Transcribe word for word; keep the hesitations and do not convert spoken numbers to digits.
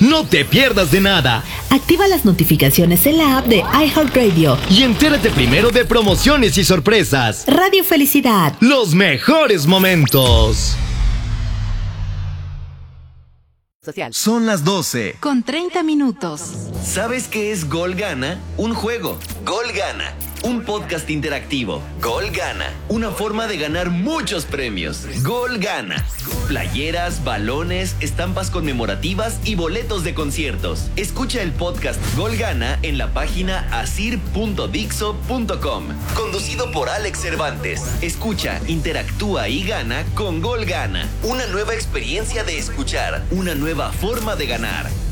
No te pierdas de nada. Activa las notificaciones en la app de iHeartRadio y entérate primero de promociones y sorpresas. Radio Felicidad. Los mejores momentos. Social. Son las doce. Con treinta minutos. ¿Sabes qué es Gol Gana? Un juego. Gol Gana. Un podcast interactivo. Gol Gana. Una forma de ganar muchos premios. Gol Gana. Playeras, balones, estampas conmemorativas y boletos de conciertos. Escucha el podcast Gol Gana en la página asir punto dixo punto com. Conducido por Alex Cervantes. Escucha, interactúa y gana con Gol Gana. Una nueva experiencia de escuchar. Una nueva forma de ganar.